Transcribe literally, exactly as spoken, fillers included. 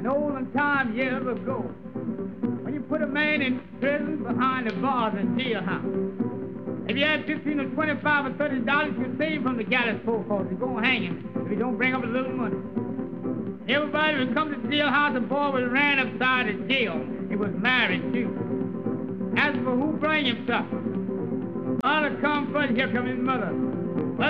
In olden time, years ago, when you put a man in prison behind the bars in jailhouse, if you had fifteen or twenty-five or thirty dollars, you save from the gallows pole, cause you're gonna hang him if you don't bring up a little money. Everybody would come to the jailhouse, the boy was ran upside the jail. He was married too. As for who bring him stuff, I'll come first, here come his mother.